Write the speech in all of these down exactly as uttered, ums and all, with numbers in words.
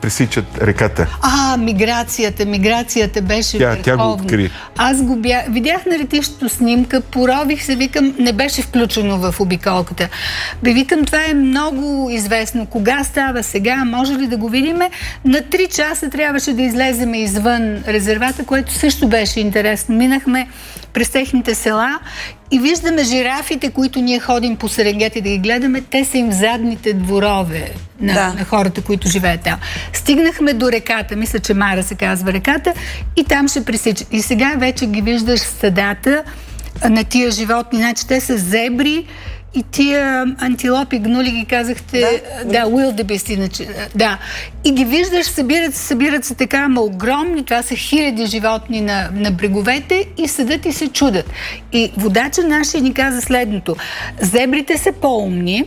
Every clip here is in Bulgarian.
пресичат реката. А, миграцията. Миграцията беше тя, върховна. Тя го откри. Аз го бях... Видях на летището снимка, порових се, викам, не беше включено в обиколката. Бе, викам, това е много известно. Кога става сега? Може ли да го видиме? На три часа трябваше да излеземе извън резервата, което също беше интересно. Минахме през техните села и виждаме жирафите, които ние ходим по Серенгети да ги гледаме, те са им задните дворове на, да. на хората, които живеят там. Стигнахме до реката, мисля, че Мара се казва реката, и там ще пресичат. И сега вече ги виждаш стадата на тия животни. Значи те са зебри и тия антилопи, гнули ги казахте, да, да wildebeest, иначе, да. И ги виждаш, събират се, събират се така, ама огромни, това са хиляди животни на, на бреговете и седат и се чудат. И водача нашия ни каза следното: зебрите са по-умни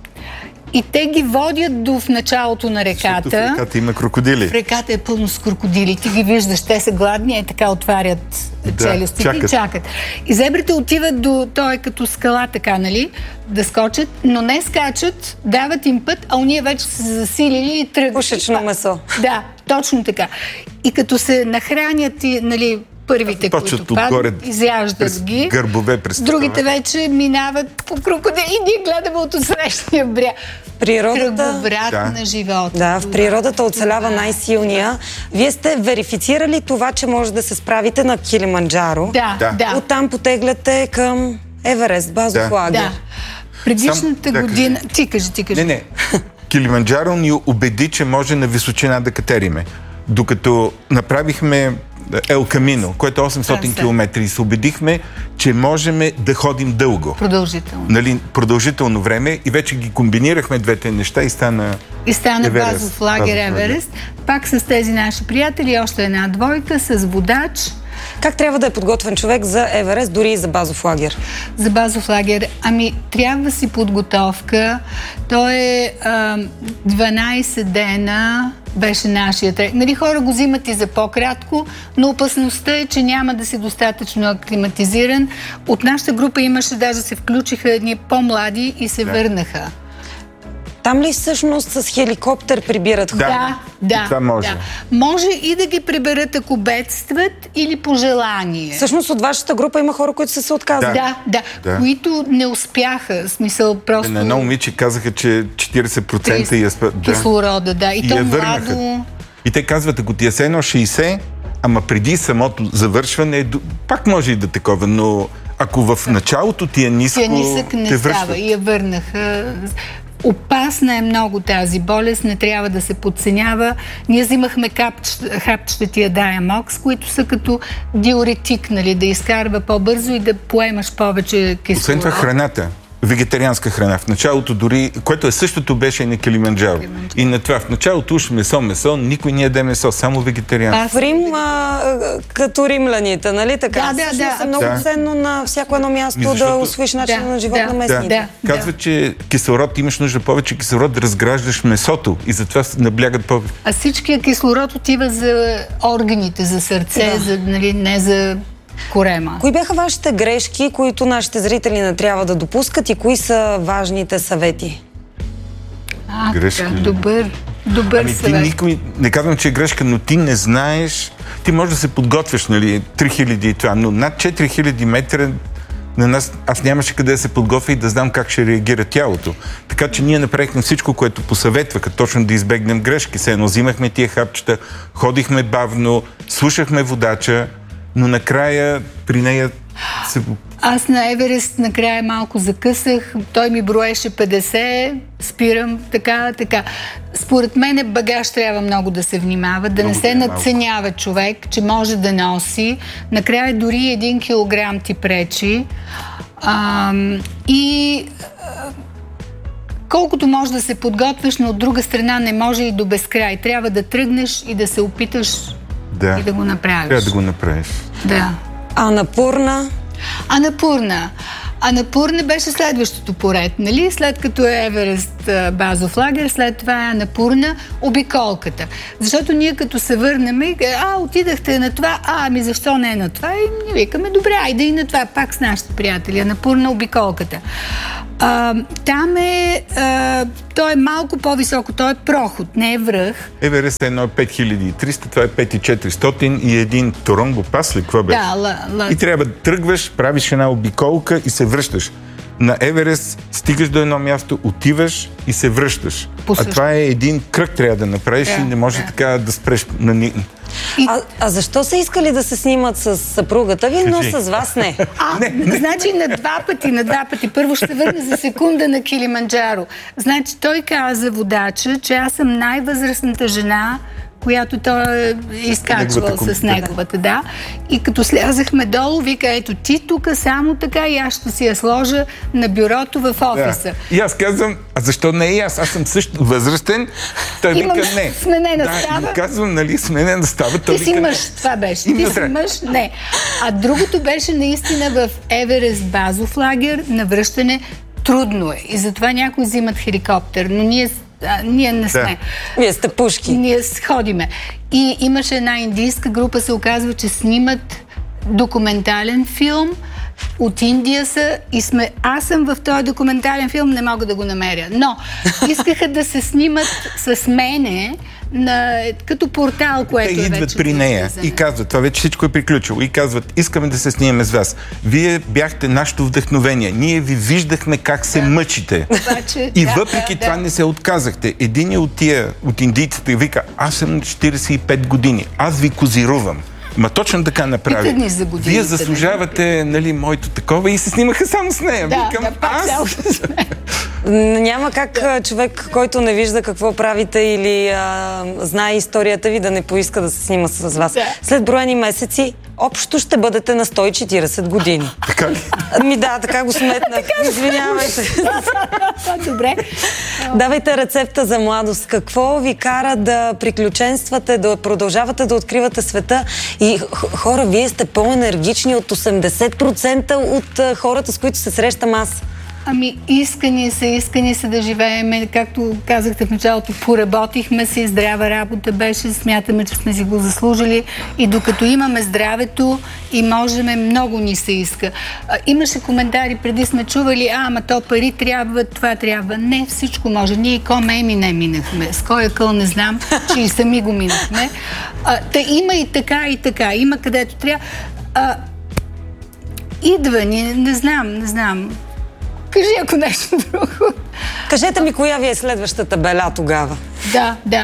и те ги водят до в началото на реката. Защото в реката има крокодили. В реката е пълно с крокодили. Ти ги виждаш, те са гладни и така отварят да, челюстите чакат. и чакат. И зебрите отиват до... Той е като скала, така, нали? Да скочат, но не скачат, дават им път, а уния вече са засилили и тръгват. Пушечно месо. Да, точно така. И като се нахранят и, нали, първите, почват които падат, изяждат ги. Гърбове през другите вече минават по крокодили и ние гледаме от отсрещния бряг. Природата... Кръговрат да. на живота. Да, в природата оцелява най-силния. Вие сте верифицирали това, че може да се справите на Килиманджаро. Да, да. да. Оттам потегляте към Еверест, базов лагер. Да. Предишната Сам, да, година... Ти кажи, ти кажи. Не, не. Килиманджаро ни убеди, че може на височина да катериме. Докато направихме Ел Камино, което е осемстотин километра, и се убедихме, че можем да ходим дълго. Продължително. Нали, продължително време, и вече ги комбинирахме двете неща и стана И стана Еверест. базов лагер Еверест. Пак с тези наши приятели, още една двойка с водач. Как трябва да е подготвен човек за Еверест, дори и за базов лагер? За базов лагер? Ами, трябва си подготовка. То е а, дванайсет дена беше нашия трек. Нали, хора го взимат и за по-кратко, но опасността е, че няма да си достатъчно аклиматизиран. От нашата група имаше, даже се включиха едни по-млади и се да. върнаха. Там ли всъщност с хеликоптер прибират хора? Да, да. Това може. Да. Може и да ги приберат, ако бедстват, или по желание. Всъщност от вашата група има хора, които са се отказали. Да, да, да. Които не успяха. В смисъл просто... На едно момиче казаха, че четирийсет процента я спа... да. кислорода, да. И, и то младо... И те казват, ако ти е едно шейсет, ама преди самото завършване, пак може и да такова, но ако в началото ти е ниско, ти е нисък, не те става. връщат. И я върнаха. Опасна е много тази болест, не трябва да се подценява. Ние взимахме хапчета тия Даймокс, които са като диуретик, нали, да изкарва по-бързо и да поемаш повече кислород. Освен това храната, вегетарианска храна. В началото дори, което е същото, беше и на Килиманджаро. И на това в началото уж месо, месо, никой не яде месо, само вегетарианство. В Рим, а, като римляните, нали така? Да, да, да. Е много да. ценно на всяко едно място Защото... да усвоиш начин да, на живот да, на местните. Да, да. Казва, че кислород, имаш нужда повече кислород да разграждаш месото и затова наблягат повече. А всичкият кислород отива за органите, за сърце, да. за, нали, не за корема. Кои бяха вашите грешки, които нашите зрители не трябва да допускат, и кои са важните съвети? А, грешки. Така, добър, добър ами съвет. ти никой, не казвам, че е грешка, но ти не знаеш, ти можеш да се подготвяш, нали, три хиляди и това, но над четири хиляди метра на нас, аз нямаше къде да се подготвя и да знам как ще реагира тялото. Така че ние направихме всичко, което посъветваха, точно да избегнем грешки. Се едно взимахме тия хапчета, ходихме бавно, слушахме водача, но накрая при нея се... Аз на Еверест накрая малко закъсах, той ми броеше петдесет, спирам, така, така. Според мен багаж трябва много да се внимава, да много не се надценява малко човек, че може да носи. Накрая дори един килограм ти пречи. А, и колкото може да се подготвиш, но от друга страна не може и до безкрай. Трябва да тръгнеш и да се опиташ да. и да го направиш. Трябва да го направиш. Да. Анапурна? Анапурна. Анапурна беше следващото поред, нали? След като е Еверест базов лагер, след това е Анапурна, обиколката. Защото ние като се върнем, а, отидахте на това, а, ами защо не е на това? И ние викаме, добре, айде и на това, пак с нашите приятели. Анапурна, обиколката. А, там е, а, той е малко по-високо, той е проход, не е връх. Еверест е едно пет хиляди и триста, това е пет хиляди и четиристотин и един Торонго пас ли, какво беше? Да, ла, ла. И трябва да тръгваш, правиш една обиколка и се връщаш. На Еверест стигаш до едно място, отиваш и се връщаш. А това е един кръг трябва да направиш да, и не може да. така да спреш на ни... А, а защо са искали да се снимат с съпругата ви, но с вас не? А, не, не. Значи на два пъти, на два пъти. Първо ще върна за секунда на Килиманджаро. Значи той каза, водача, че аз съм най-възрастната жена, която той е изкачвал с неговата, да. И като слязахме долу, вика, ето ти тук само така и аз ще си я сложа на бюрото в офиса. Да. И аз казвам, а защо не и аз? Аз съм също възрастен. Той Имам вика, не. сменена да, става. И казвам, нали, сменена става. Ти си мъж, това беше. Ти си мъж, не. А другото беше наистина в Еверест базов лагер, на връщане трудно е. И затова някои взимат хеликоптер, но ние А, ние не сме. Да. Вие сте пушки. Ние ходиме. И имаше една индийска група, се оказва, че снимат документален филм. От Индия са и сме... Аз съм в този документален филм, не мога да го намеря. Но искаха да се снимат с мене на, като портал, което те е идват вече при нея и казват, това вече всичко е приключило. И казват, искаме да се снимаме с вас. Вие бяхте нашето вдъхновение. Ние ви виждахме как се да. мъчите. Обаче, и да, въпреки да, това да. не се отказахте. Един от тия, от индийците, вика, аз съм на четирийсет и пет години. Аз ви козирувам. Ма точно така направи. За годините, Вие заслужавате, нали, моето такова и се снимаха само с нея. Да, Викам, да, пак аз... с нея. Няма как да. човек, който не вижда какво правите или а, знае историята ви, да не поиска да се снима с вас. Да. След броени месеци, общо ще бъдете на сто и четирийсет години. Така ли? Ми да, така го сметнах. Извинявайте. Добре. Давайте рецепта за младост. Какво ви кара да приключенствате, да продължавате да откривате света? И хора, вие сте по-енергични от осемдесет процента от хората, с които се срещам аз. Ами, искани са, искани са да живееме. Както казахте в началото, поработихме си, здрава работа беше, смятаме, че сме си го заслужили и докато имаме здравето и можем, много ни се иска. А, имаше коментари, преди сме чували, а, ама то пари трябва, това трябва. Не, всичко може. Ние и Комеми не минахме. С кой къл не знам, че и сами го минахме. А, та има и така, и така. Има където трябва. А, идва ни, не знам, не знам. Кажи ако нещо друго. Кажете ми, коя ви е следващата беля тогава? Да, да.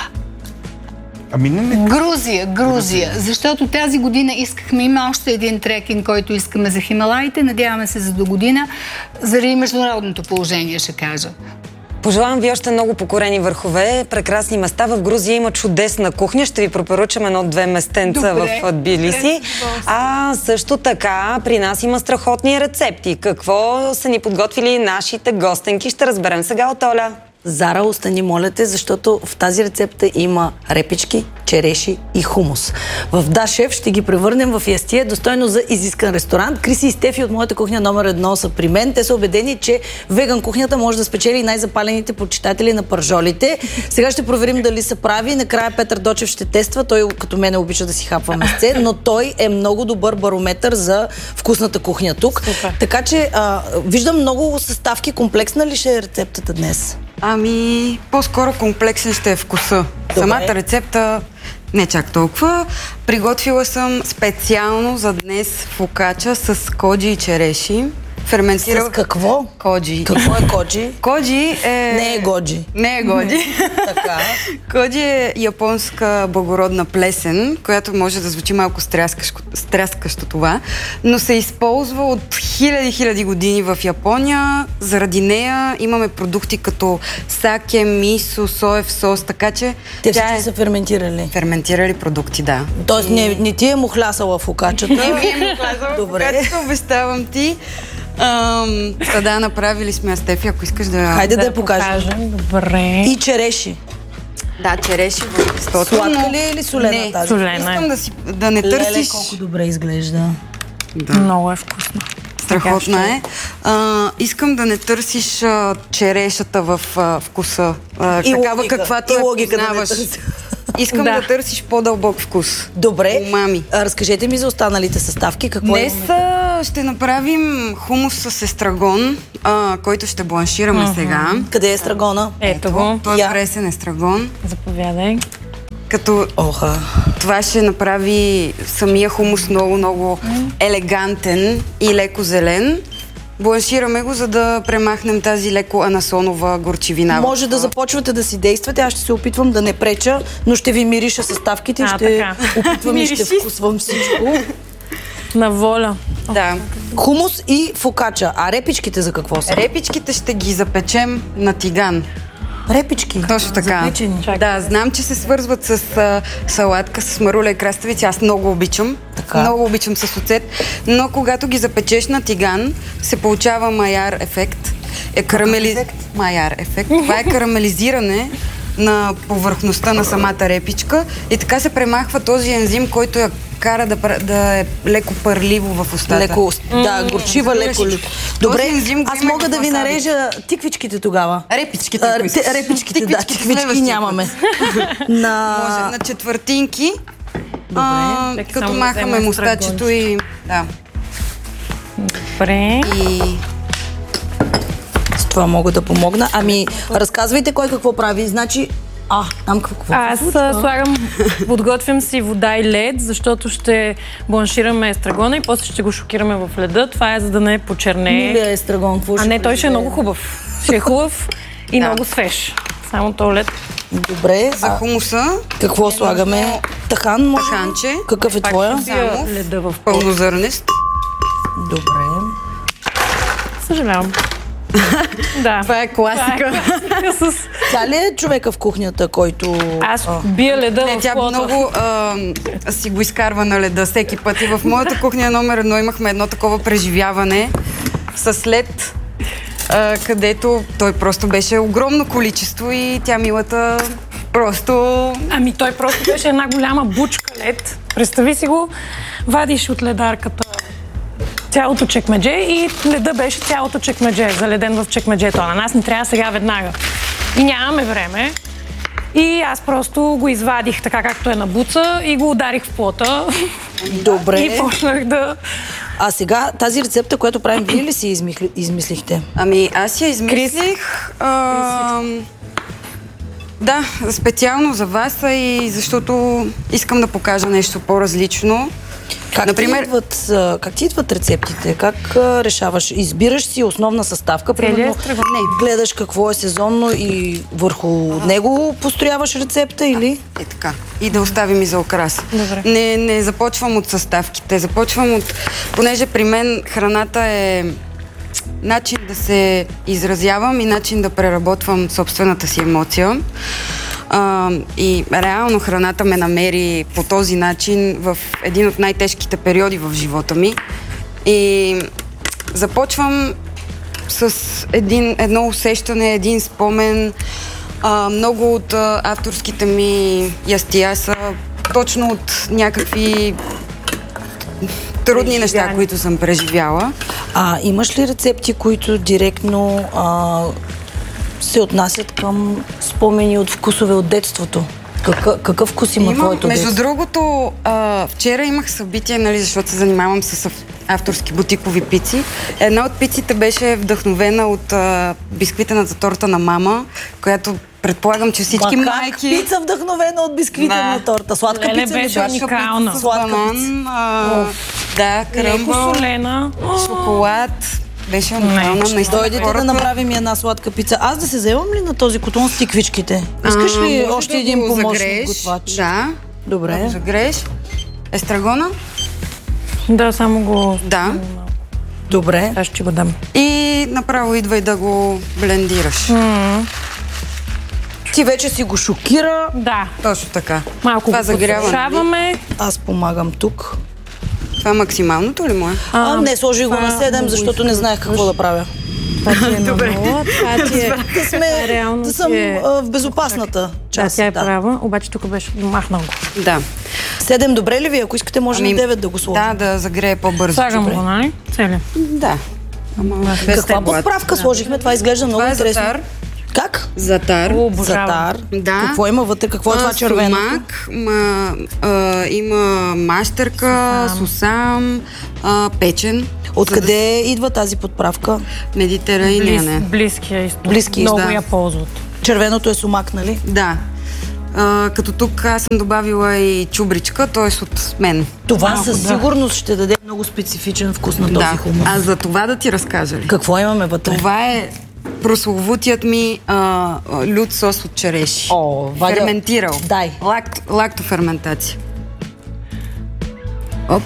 Ами не, не. Грузия, Грузия. Защото тази година искахме, има още един трекинг, който искаме за Хималаите. Надяваме се за до година. Заради международното положение, ще кажа. Пожелавам ви още много покорени върхове, прекрасни места. В Грузия има чудесна кухня. Ще ви препоръчам едно-две местенца в Тбилиси. А също така при нас има страхотни рецепти. Какво са ни подготвили нашите гостенки? Ще разберем сега от Оля. Зара, остани, моля те, защото в тази рецепта има репички, череши и хумус. В Да Шеф ще ги превърнем в ястие, достойно за изискан ресторант. Криси и Стефи от моята кухня номер едно са при мен. Те са убедени, че веган кухнята може да спечели най-запалените почитатели на пържолите. Сега ще проверим дали са прави. Накрая Петър Дочев ще тества. Той като мене обича да си хапва месце, но той е много добър барометър за вкусната кухня тук. Супер. Така че а, виждам много съставки. Комплексна ли ще е рецептата днес? Ами, по-скоро комплексен ще е вкуса. Добре. Самата рецепта не чак толкова. Приготвила съм специално за днес фокача с коджи и череши. Ферментирал... С какво? Коджи. Какво е коджи? Коджи е... Не е годжи. Не е годжи. Така. Коджи е японска благородна плесен, която може да звучи малко стряскащо, стряскащо това, но се използва от хиляди-хиляди години в Япония. Заради нея имаме продукти като саке, мисо, соев сос, така че... Те всички е... са ферментирали? Ферментирали продукти, да. Тоест не, не ти е мухлясала фокачата? Не ми е мухлясала фокачата, обещавам ти. Ам, да, направили сме, Стефи, ако искаш да... Хайде да, да я покажем. покажем. Добре. И череши. Да, череши в листото. Сладка ли е или солена не, тази? Солена. Искам да, си, да не Леле, търсиш... колко добре изглежда. Да. Много е вкусно. Страхотна е. А, искам да не търсиш а, черешата в а, вкуса. А, И такава логика. каквато И я логика да не познаваш. търся. Искам Да. да търсиш по-дълбок вкус. Добре. Умами. А, разкажете ми за останалите съставки. Какво Днес имаме? ще направим хумус с естрагон, а, който ще бланшираме uh-huh. сега. Къде е естрагона? Ето го. Той е Я. пресен естрагон. Заповядай. Като Оха. това ще направи самия хумус много-много елегантен и леко зелен. Бланшираме го, за да премахнем тази леко анасонова горчивина. Може да започвате да си действате, аз ще се опитвам да не преча, но ще ви мириша съставките, А, ще така. опитвам и ще вкусвам всичко. На воля. Да. Хумус и фокача. А репичките за какво са? Репичките ще ги запечем на тиган. Репички. Точно така. Запечени. Да, знам, че се свързват с а, салатка, с маруля и краставици. Аз много обичам. Така. Много обичам с оцет. Но когато ги запечеш на тиган, се получава майяр ефект. Е карамели... Майяр ефект. Това е карамелизиране на повърхността на самата репичка и така се премахва този ензим, който я кара да, пр- да е леко пърливо в устата. Леко, да, горчива, разбираш леко. ли? Добре, Този ензим го аз има мога и да в ви васаби. нарежа тиквичките тогава. Репичките. А, ако искаш. те- репичките, да, Тиквичките тиквички следващия нямаме. път. На... Може на четвъртинки, а, Нека като само махаме взема мустачето и... Да. Добре. И С това мога да помогна. Ами, разказвайте кой какво прави. Значи, а, там какво Аз се случва? а, слагам, подготвям си вода и лед, защото ще бланшираме естрагона и после ще го шокираме в леда. Това е за да не почернее. Милия естрагон, какво А ще не, той ще е произведе? много хубав. Ще е хубав и Да. много свеж. Само то лед. Добре, за а хумуса какво слагаме? Тахан, може? ли? таханче, Какъв е твоя? само Леда в пол. пълнозърнест. Добре. Съжалявам. Да. Това е класика. С... Тя ли е човека в кухнята, който... Аз А, бия леда Не, в тя плота. много а, си го изкарва на леда всеки път. И в моята кухня номер едно имахме едно такова преживяване с лед, а, където той просто беше огромно количество и тя милата просто... Ами той просто беше една голяма бучка лед. Представи си го, вадиш от ледарката цялото чекмедже и леда беше цялото чекмедже, заледен в чекмеджето. А на нас ни трябва сега веднага. И нямаме време. И аз просто го извадих така както е на буца и го ударих в плота. Добре. И почнах да... А сега тази рецепта, която правим, вие ли си измисли, измислихте? Ами аз я измислих... А, да, специално за вас, а и защото искам да покажа нещо по-различно. Как, Например- ти идват, а, как ти идват рецептите? Как а, решаваш? Избираш си основна съставка, примерно естрагон. гледаш какво е сезонно и върху него построяваш рецепта или? Е така. И да оставим и за окрас. Добре. Не, не започвам от съставките. Започвам от... Понеже при мен храната е начин да се изразявам и начин да преработвам собствената си емоция. А, и реално храната ме намери по този начин в един от най-тежките периоди в живота ми. И започвам с един, едно усещане, един спомен. А, много от а, авторските ми ястия са точно от някакви трудни неща, които съм преживяла. А имаш ли рецепти, които директно а, се отнасят към спомени от вкусове от детството? Какъв, какъв вкус има Имам, твоето между детство? другото, а, вчера имах събитие, нали, защото се занимавам с ав- авторски бутикови пици. Една от пиците беше вдъхновена от а, бисквитената торта на мама, която предполагам, че всички Ма как? майки... Пица вдъхновена от бисквитена Да. торта. Сладка Леле, пица ли беше беше? уникална. С Сладка банан, а, да, Леко кръмбъл, солена. шоколад. Беше уникална. Не, Наистина, Дойдете хората- да направим и една сладка пица. Аз да се заемам ли на този котон с тиквичките? Искаш А, ли може още да един го помощник загрееш. готвач? Да. Добре. Да го загрееш. Естрагона? Да, само го... Да. Добре. Аз ще го дам. И направо идва и да го блендираш. Ти вече си го шокира. Да. Точно така. Малко Това го загрява, подсушаваме. Аз помагам тук. Това е максималното ли му е? А, не, сложих го това на седем, го защото не знаех какво да правя. Това ти е на нула. Това ти е... Да сме, Реално да съм ти е- а, в безопасната Да, част. тя е права, обаче тук беше махнал го. Да. Седем добре ли ви? Ако искате, може на девет да го сложим. Да, да загрее по-бързо. Слагам Добре. го, нали? Цели. Да. Ама без Каква теглата. подправка сложихме? Това изглежда много Това е интересно. затар. Как? Затар. О, обожавам. Затар. Да. Какво има вътре? Какво е това А, червено? Сумак, ма, а, има мащърка, сусам, а, печен. Откъде да... идва тази подправка? Медитеранея, не. Близкия изток. Близки, Много да. я ползват. Червеното е сумак, нали? Да. А, като тук аз съм добавила и чубричка, т.е. от мен. Това Малко, със да. сигурност ще даде много специфичен вкус на този Да. хумус. А за това да ти разкажа ли? Какво имаме вътре? Това е прословутият ми а, лют сос от череши. О, Вадя... Ферментирал. Дай. Лакт, лактоферментация. Оп.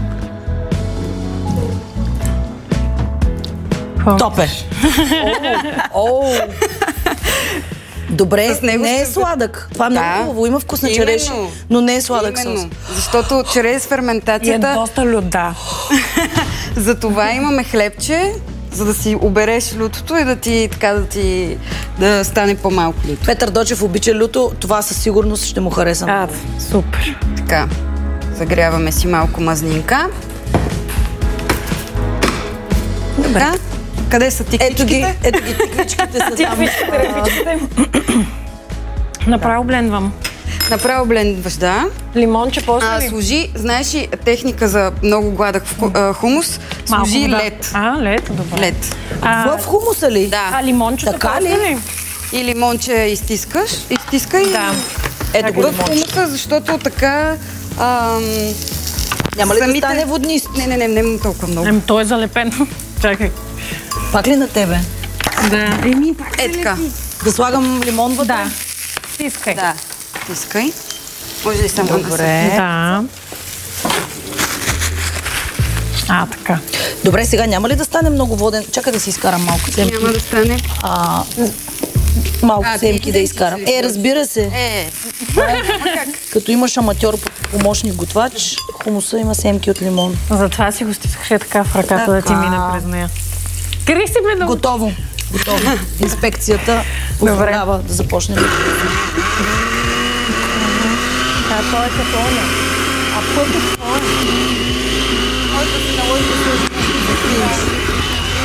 Топе. О, добре, С него не е ще- сладък. Това е много Да. хубаво. Има вкус на Именно. череши, но не е сладък Именно. сос. Защото чрез И е ферментацията доста люд, да. за това имаме хлебче, за да си обереш лютото и да ти така да ти да стане по-малко люто. Петър Дочев обича люто, това със сигурност ще му хареса. А, супер. Така. Загряваме си малко мазнинка. Така. Къде са тиквичките? Ето ги, ето ги тиквичките са там. Направо блендвам. Направо блендваш, да. Лимонче, после А, ли? служи, знаеш ли, техника за много гладък вку- а, хумус? Малко Служи вода. лед. А, лед, добре. Лед. А, В хумуса ли? Да. а лимончето Така после ли? ли? И лимонче изтискаш. Изтискай. Да. Ето го В лимонче. хумуса, защото така... Ам, Няма ли да самите- стане воднист? Не, не, не, не толкова много. Ем, той е залепен. Чакай. Пак ли на тебе? Да. Еми, пак Е така. Да слагам лимон вътре? Да. Стискай. Да. Тискай. Може ли само да се... Добре. Да. А, така. Добре, сега няма ли да стане много воден? Чакай да си изкарам малко семки. Няма да стане. А, малко А, семки ти да да изкарам. си- Е, разбира се. Е, Като имаш аматьор помощник готвач, хумуса има семки от лимон. Затова си го стискаш е така в ръката да ти мине през нея. Криси ме да го... Готово. Готово. Инспекцията позволява да започнем. А, той е като оня. А пък е